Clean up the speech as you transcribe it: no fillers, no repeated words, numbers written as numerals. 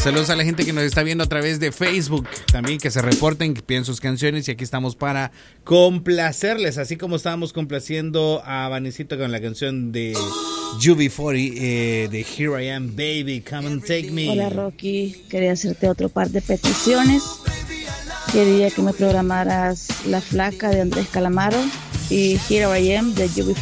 Saludos a la gente que nos está viendo a través de Facebook. También que se reporten, que piden sus canciones y aquí estamos para complacerles. Así como estábamos complaciendo a Vanesito con la canción de UB40 de Here I Am Baby, Come and Take Me. Hola Rocky, quería hacerte otro par de peticiones. Quería que me programaras La Flaca de Andrés Calamaro y Here I Am de UB40.